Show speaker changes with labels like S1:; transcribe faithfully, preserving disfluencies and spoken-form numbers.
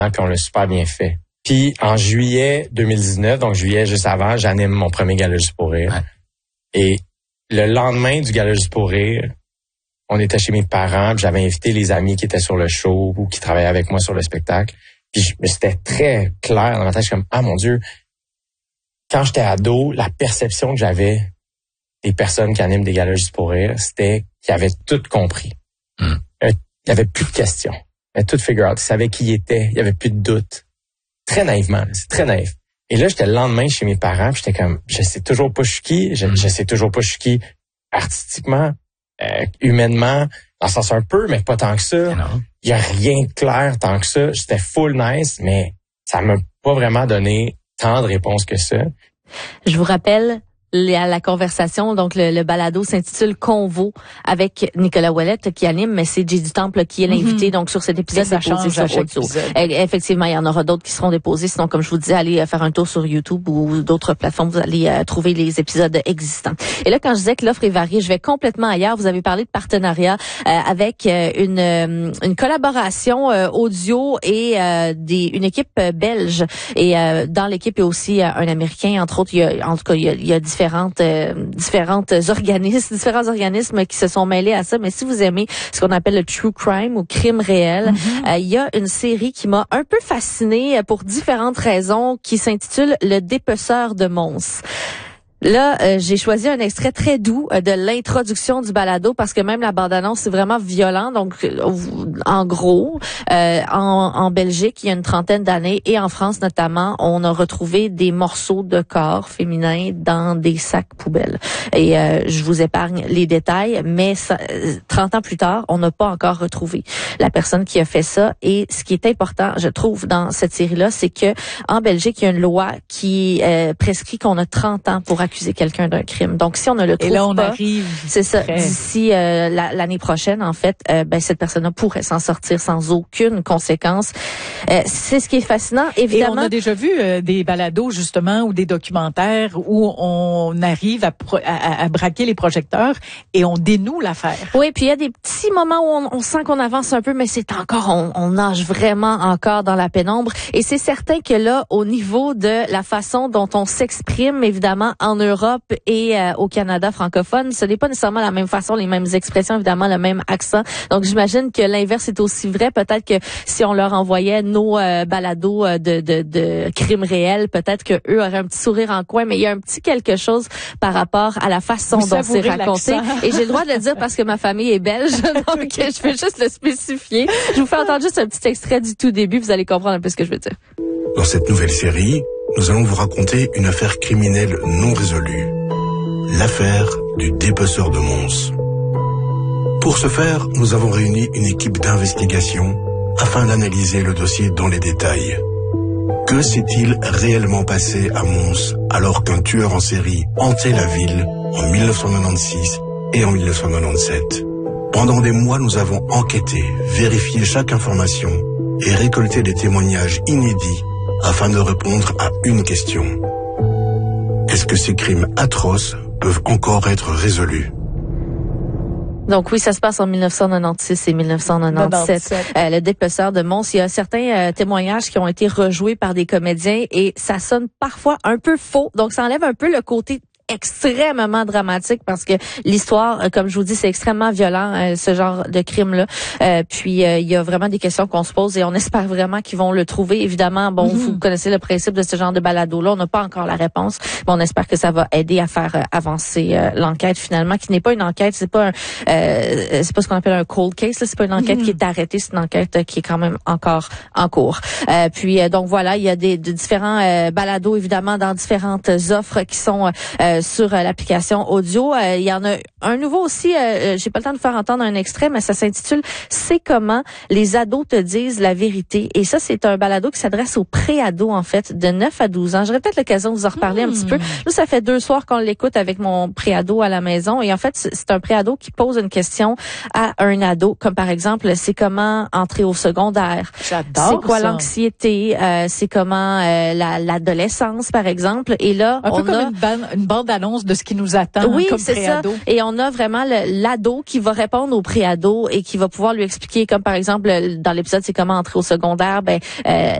S1: puis on l'a super bien fait. Puis en juillet deux mille dix-neuf, donc juillet juste avant, j'anime mon premier gala Juste pour rire. Ouais. Et le lendemain du gala Juste pour rire, on était chez mes parents, puis j'avais invité les amis qui étaient sur le show ou qui travaillaient avec moi sur le spectacle. Puis je, c'était très clair dans ma tête, je suis comme, ah mon Dieu, quand j'étais ado, la perception que j'avais des personnes qui animent des galas Juste pour rire, c'était qu'ils avaient tout compris. Mm. Il y avait plus de questions. Ils avaient tout figure out. Ils savaient qui ils étaient. Il y avait plus de doute. Très naïvement. C'est très naïf. Et là, j'étais le lendemain chez mes parents, puis j'étais comme, je sais toujours pas je suis qui. Je, mm. je sais toujours pas je suis qui artistiquement, euh, humainement, dans le sens un peu, mais pas tant que ça. Il y a rien de clair tant que ça. J'étais full nice, mais ça m'a pas vraiment donné tant de réponses que ça.
S2: Je vous rappelle la, la conversation, donc le, le balado s'intitule Convo avec Nicolas Ouellette qui anime, mais c'est Jay du Temple qui est l'invité, mm-hmm. donc sur cet épisode
S3: ça
S2: déposé sur Audio. Effectivement, il y en aura d'autres qui seront déposés, sinon comme je vous disais, allez faire un tour sur YouTube ou d'autres plateformes, vous allez euh, trouver les épisodes existants. Et là, quand je disais que l'offre est variée, je vais complètement ailleurs. Vous avez parlé de partenariat euh, avec euh, une euh, une collaboration euh, audio et euh, des une équipe euh, belge. Et euh, dans l'équipe, il y a aussi euh, un Américain, entre autres. Il y a, en tout cas, il y a, il y a différents Différentes, euh, différentes organismes, différents organismes qui se sont mêlés à ça. Mais si vous aimez ce qu'on appelle le true crime ou crime réel, mm-hmm. euh, il y a une série qui m'a un peu fascinée pour différentes raisons qui s'intitule Le Dépeceur de Mons. Là, euh, j'ai choisi un extrait très doux euh, de l'introduction du balado parce que même la bande-annonce, c'est vraiment violent. Donc, euh, en gros, euh, en, en Belgique, il y a une trentaine d'années et en France notamment, on a retrouvé des morceaux de corps féminins dans des sacs poubelles. Et euh, je vous épargne les détails, mais ça, trente ans plus tard, on n'a pas encore retrouvé la personne qui a fait ça. Et ce qui est important, je trouve, dans cette série-là, c'est que en Belgique, il y a une loi qui euh, prescrit qu'on a trente ans pour accuser quelqu'un d'un crime. Donc, si on ne le trouve
S3: pas... Et là, on
S2: pas,
S3: arrive...
S2: C'est ça. D'ici euh, la, l'année prochaine, en fait, euh, ben cette personne-là pourrait s'en sortir sans aucune conséquence. Euh, c'est ce qui est fascinant, évidemment.
S3: Et on a déjà vu euh, des balados, justement, ou des documentaires où on arrive à, pro- à, à braquer les projecteurs et on dénoue l'affaire.
S2: Oui, puis il y a des petits moments où on, on sent qu'on avance un peu, mais c'est encore... On, on nage vraiment encore dans la pénombre. Et c'est certain que là, au niveau de la façon dont on s'exprime, évidemment, en Europe et euh, au Canada francophone, ce n'est pas nécessairement la même façon, les mêmes expressions, évidemment, le même accent. Donc, j'imagine que l'inverse est aussi vrai. Peut-être que si on leur envoyait nos euh, balados euh, de, de, de crimes réels, peut-être que eux auraient un petit sourire en coin, mais il y a un petit quelque chose par rapport à la façon
S3: Vous
S2: dont c'est raconté.
S3: L'accent.
S2: Et j'ai le droit de le dire parce que ma famille est belge, donc je vais juste le spécifier. Je vous fais entendre juste un petit extrait du tout début, vous allez comprendre un peu ce que je veux dire.
S4: Dans cette nouvelle série, nous allons vous raconter une affaire criminelle non résolue. L'affaire du dépeceur de Mons. Pour ce faire, nous avons réuni une équipe d'investigation afin d'analyser le dossier dans les détails. Que s'est-il réellement passé à Mons alors qu'un tueur en série hantait la ville en dix-neuf cent quatre-vingt-seize et en dix-neuf cent quatre-vingt-dix-sept? Pendant des mois, nous avons enquêté, vérifié chaque information et récolté des témoignages inédits afin de répondre à une question. Est-ce que ces crimes atroces peuvent encore être résolus?
S2: Donc oui, ça se passe en dix-neuf cent quatre-vingt-seize et dix-neuf cent quatre-vingt-dix-sept. Euh, le dépeceur de Mons, il y a certains euh, témoignages qui ont été rejoués par des comédiens et ça sonne parfois un peu faux. Donc ça enlève un peu le côté extrêmement dramatique parce que l'histoire, comme je vous dis, c'est extrêmement violent, euh, ce genre de crime-là. Euh, puis, euh, il y a vraiment des questions qu'on se pose et on espère vraiment qu'ils vont le trouver. Évidemment, bon, mm-hmm. vous connaissez le principe de ce genre de balado-là. On n'a pas encore la réponse, mais on espère que ça va aider à faire euh, avancer euh, l'enquête finalement, qui n'est pas une enquête, c'est pas un, euh, c'est pas ce qu'on appelle un cold case, là. C'est pas une enquête mm-hmm. qui est arrêtée, c'est une enquête euh, qui est quand même encore en cours. Euh, puis, euh, donc voilà, il y a des de différents euh, balados, évidemment, dans différentes offres qui sont euh, sur euh, l'application audio. Euh, il y en a un nouveau aussi, euh, j'ai pas le temps de faire entendre un extrait, mais ça s'intitule « C'est comment les ados te disent la vérité ». Et ça, c'est un balado qui s'adresse aux pré-ados, en fait, de neuf à douze ans. J'aurais peut-être l'occasion de vous en reparler mmh. un petit peu. Nous, ça fait deux soirs qu'on l'écoute avec mon pré-ado à la maison. Et en fait, c'est un pré-ado qui pose une question à un ado, comme par exemple, c'est comment entrer au secondaire?
S3: J'adore
S2: C'est quoi
S3: ça.
S2: l'anxiété? Euh, c'est comment euh, la, l'adolescence, par exemple? Et là,
S3: un
S2: on
S3: peu comme
S2: a...
S3: une, ban- une bande bande-annonce de ce qui nous attend
S2: oui,
S3: comme
S2: c'est
S3: préado.
S2: Ça. Et on a vraiment le, l'ado qui va répondre au préado et qui va pouvoir lui expliquer, comme par exemple dans l'épisode c'est comment entrer au secondaire, ben euh,